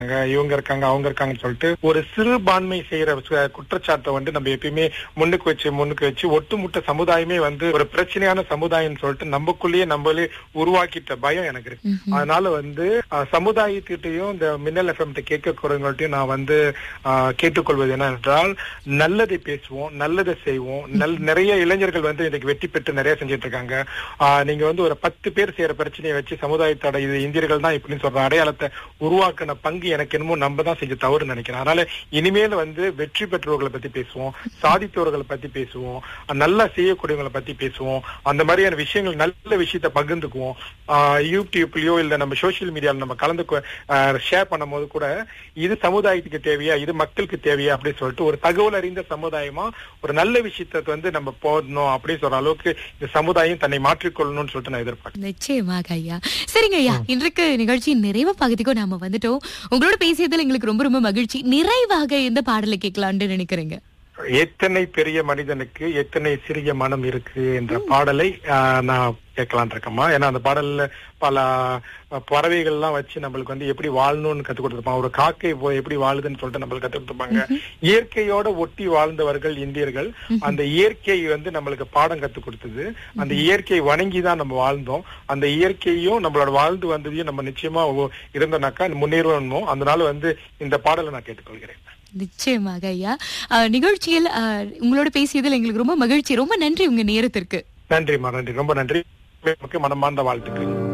இவங்க இருக்காங்க அவங்க இருக்காங்கன்னு சொல்லிட்டு ஒரு சிறுபான்மை செய்யற குற்றச்சாட்டை நம்ம எப்பயுமே முன்னுக்கு வச்சு ஒட்டுமொத்த சமுதாயமே ஒரு பிரச்சனையான சமுதாயம் சொல்லிட்டு நமக்குள்ளேயே நம்மளே உருவாக்கிட்ட பயம் எனக்கு இருக்கு. அதனால சமுதாயத்திட்டையும் இந்த மின்னல் எஃப்எம் கேட்கறவங்கள்ட்டையும் நான் கேட்டுக்கொள்வது என்னவென்றால், நல்லதை பேசுவோம், நல்லதை செய்வோம். நிறைய இளைஞர்கள் இன்னைக்கு வெற்றி பெற்று நிறைய செஞ்சிட்டு இருக்காங்க. நீங்க ஒரு 10 பேர் செய்யற பிரச்சனையை வச்சு சமுதாயத்தோட இது இந்தியர்கள் தான் இப்படின்னு சொல்ற அடையாளத்தை உருவாக்கின பங்கு எனக்கு என்னமோ நம்ம தான் செஞ்ச தவறு நினைக்கிறேன். அதனால இனிமேல் வெற்றி பெற்றவர்களை பத்தி பேசுவோம், சாதித்தவர்களை பத்தி பேசுவோம், நல்லா செய்யக்கூடியவங்களை பத்தி பேசுவோம். அந்த மாதிரியான விஷயங்கள், நல்ல விஷயத்த பகிர்ந்துக்குவோம். யூடியூப்லயோ இல்ல நம்ம சோசியல் மீடியால நம்ம கலந்து ஷேர் பண்ணும் போது கூட இது சமுதாயத்துக்கு தேவையா, இது மக்களுக்கு தேவையா அப்படின்னு சொல்லிட்டு ஒரு தகவல் அறிந்த சமுதாயமா ஒரு நல்ல விஷயத்த நம்ம போடணும் அப்படின்னு சொல்ற அளவுக்கு இந்த சமுதாயம் தன்னை மாற்றிக்கொள்ளணும்னு சொல்லிட்டு நான் எதிர்பார்க்கிறேன். நிச்சயமாக ஐயா. சரிங்க ஐயா, இன்றைக்கு நிகழ்ச்சியின் நிறைவு பகுதிக்கும் நாம வந்துட்டோம். உங்களோட பேசியதுல எங்களுக்கு ரொம்ப ரொம்ப மகிழ்ச்சி. நிறைவாக எந்த பாடலை கேட்கலான்னு நினைக்கிறீங்க? எத்தனை பெரிய மனிதனுக்கு எத்தனை சிறிய மனம் இருக்கு என்ற பாடலை நான் கேட்கலான் இருக்கேம்மா. ஏன்னா அந்த பாடல்ல பல பறவைகள்லாம் வச்சு நம்மளுக்கு எப்படி வாழணும்னு கத்துக் கொடுத்துருப்பாங்க. ஒரு காக்கை எப்படி வாழுதுன்னு சொல்லிட்டு நம்மளுக்கு கத்துக் கொடுத்துருப்பாங்க. இயற்கையோட ஒட்டி வாழ்ந்தவர்கள் இந்தியர்கள். அந்த இயற்கை நம்மளுக்கு பாடம் கத்துக் கொடுத்தது. அந்த இயற்கையை வணங்கிதான் நம்ம வாழ்ந்தோம். அந்த இயற்கையும் நம்மளோட வாழ்ந்து வந்ததையும் நம்ம நிச்சயமா இருந்தோம்னாக்கா முன்னேறணும். அதனால இந்த பாடலை நான் கேட்டுக்கொள்கிறேன். நிச்சயமாக ஐயா. நிகழ்ச்சியில் உங்களோட பேசியதில் எங்களுக்கு ரொம்ப மகிழ்ச்சி. ரொம்ப நன்றி உங்க நேரத்திற்கு. நன்றிமா, நன்றி, ரொம்ப நன்றி. மனமார்ந்த வாழ்த்துக்கள்.